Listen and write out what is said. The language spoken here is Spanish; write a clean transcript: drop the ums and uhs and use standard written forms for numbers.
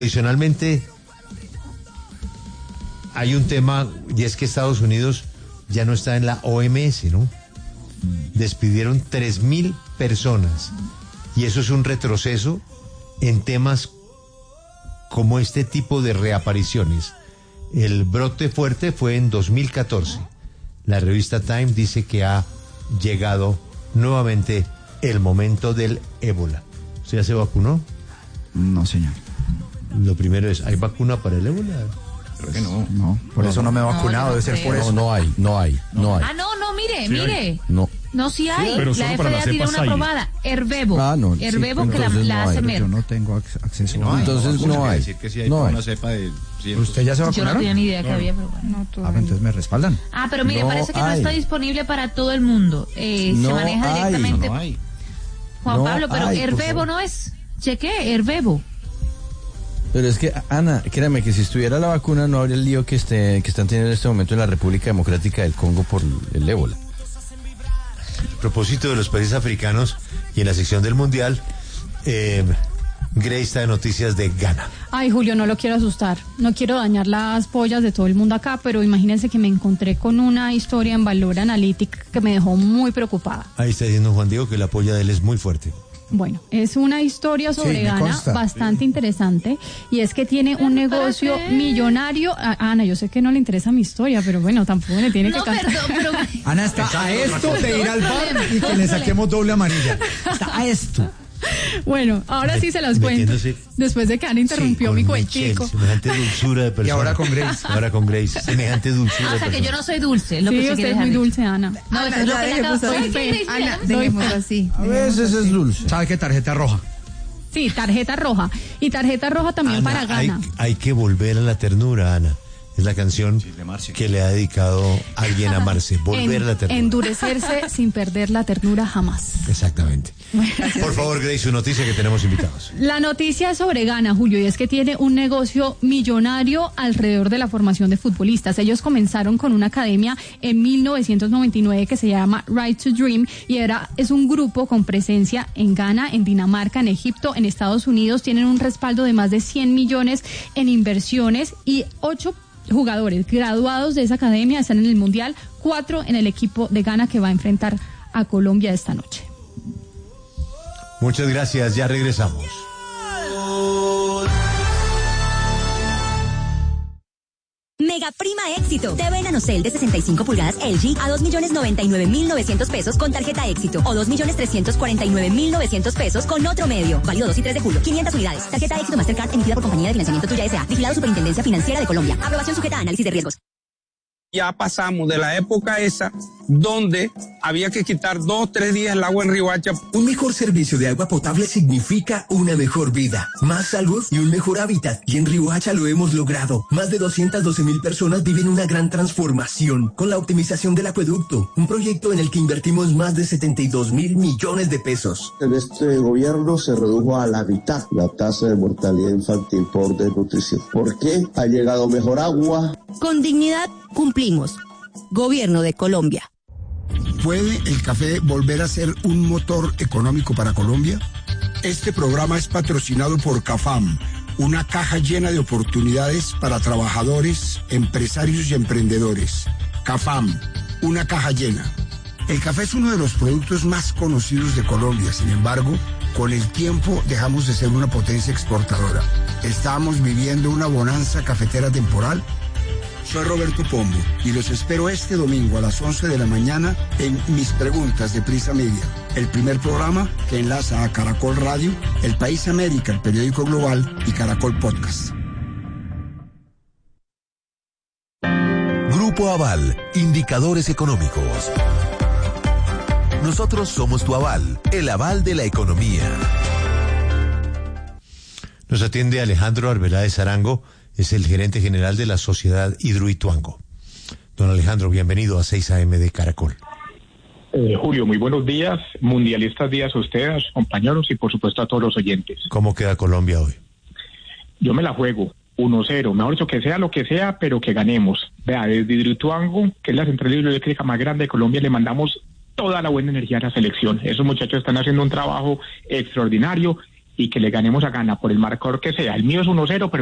Adicionalmente, hay un tema, y es que Estados Unidos ya no está en la OMS, ¿no? Despidieron 3.000 personas, y eso es un retroceso en temas como este tipo de reapariciones. El brote fuerte fue en 2014. La revista Time dice que ha llegado nuevamente el momento del ébola. ¿Usted ya se vacunó? No, señor. Lo primero es, ¿hay vacuna para el ébola? Creo que no. No, por eso no me he vacunado, debe ser por eso. No hay. Ah, no, mire. No. No, sí hay. Pero la FDA tiene una aprobada. Herbebo. No. Herbebo, sí, que la hace Merck. Yo no tengo acceso No, entonces no hay. Decir que sí hay No hay. una cepa de ¿Usted ya se Yo no vacunaron? tenía ni idea que había, pero bueno. Entonces me respaldan. Ah, pero mire, No parece que no hay. está disponible para todo el mundo. Se No maneja hay. directamente. no hay. Juan No Pablo, pero hay, por Herbebo favor. no es. Cheque, Herbebo. Pero es que, Ana, créame que si estuviera la vacuna no habría el lío que están teniendo en este momento en la República Democrática del Congo por el ébola. A propósito de los países africanos y en la sección del Mundial, Grace está de noticias de Ghana. Ay, Julio, no lo quiero asustar. No quiero dañar las pollas de todo el mundo acá, pero imagínense que me encontré con una historia en Valor Analytics que me dejó muy preocupada. Ahí está diciendo Juan Diego que la polla de él es muy fuerte. Bueno, es una historia sobre me Ghana consta. bastante interesante, y es que tiene un negocio millonario. Ana, yo sé que no le interesa mi historia, pero bueno, tampoco le tiene que No, cantar. perdón, pero... Ana está a esto de ir al bar y que le saquemos doble amarilla. Está a esto. Bueno, ahora sí se las cuento. Metiéndose- Después de que Ana interrumpió Sí, mi con Michelle, cuentico. semejante dulzura de persona. Y ahora con Grace. Ahora con Grace, semejante dulzura O de sea, que persona. yo no soy dulce, es lo que Sí, se usted quiere es muy dejar dulce, Ana. dicho. No, eso es lo que le acabo de Soy decir. fe. Ana, Soy dejémoslo fe. así. A veces es dulce. ¿Sabe qué? Tarjeta roja. Sí, tarjeta roja. Y tarjeta roja también Ana, para Ghana. hay que volver a la ternura, Ana. Es la canción de Marce. que le ha dedicado alguien a Marce. Volver a la ternura. Endurecerse sin perder la ternura jamás. Exactamente. Por favor, Grace, su noticia, que tenemos invitados. La noticia es sobre Ghana, Julio, y es que tiene un negocio millonario alrededor de la formación de futbolistas. Ellos comenzaron con una academia en 1999 que se llama Right to Dream, y es un grupo con presencia en Ghana, en Dinamarca, en Egipto, en Estados Unidos. Tienen un respaldo de más de 100 millones en inversiones, y 8 jugadores graduados de esa academia están en el Mundial, 4 en el equipo de Ghana que va a enfrentar a Colombia esta noche. Muchas gracias, ya regresamos. Mega Prima Éxito. TV NanoCell de 65 pulgadas LG a 2.099.900 pesos con tarjeta Éxito, o 2.349.900 pesos con otro medio. Válido 2 y 3 de julio. 500 unidades. Tarjeta Éxito Mastercard emitida por Compañía de Financiamiento Tuya S.A. Vigilado Superintendencia Financiera de Colombia. Aprobación sujeta a análisis de riesgos. Ya pasamos de la época esa donde había que quitar 2 o 3 días el agua en Riohacha. Un mejor servicio de agua potable significa una mejor vida, más salud y un mejor hábitat. Y en Riohacha lo hemos logrado. Más de 212.000 personas viven una gran transformación con la optimización del acueducto. Un proyecto en el que invertimos más de 72.000 millones de pesos. En este gobierno se redujo a la mitad la tasa de mortalidad infantil por desnutrición. ¿Por qué? Ha llegado mejor agua. Con dignidad cumplimos. Gobierno de Colombia. ¿Puede el café volver a ser un motor económico para Colombia? Este programa es patrocinado por CAFAM, una caja llena de oportunidades para trabajadores, empresarios y emprendedores. CAFAM, una caja llena. El café es uno de los productos más conocidos de Colombia. Sin embargo, con el tiempo dejamos de ser una potencia exportadora. Estamos viviendo una bonanza cafetera temporal. Soy Roberto Pombo y los espero este domingo a las 11 de la mañana en Mis Preguntas de Prisa Media, el primer programa que enlaza a Caracol Radio, El País América, el periódico global, y Caracol Podcast. Grupo Aval, indicadores económicos. Nosotros somos tu aval, el aval de la economía. Nos atiende Alejandro Arbeláez Arango, es el gerente general de la Sociedad Hidroituango. Don Alejandro, bienvenido a 6 AM de Caracol. Julio, muy buenos días, mundialistas días a ustedes, a sus compañeros y por supuesto a todos los oyentes. ¿Cómo queda Colombia hoy? Yo me la juego, 1-0, mejor dicho, que sea lo que sea, pero que ganemos. Vea, desde Hidroituango, que es la central hidroeléctrica más grande de Colombia, le mandamos toda la buena energía a la selección. Esos muchachos están haciendo un trabajo extraordinario y que le ganemos a Ghana por el marcador que sea. El mío es 1-0, pero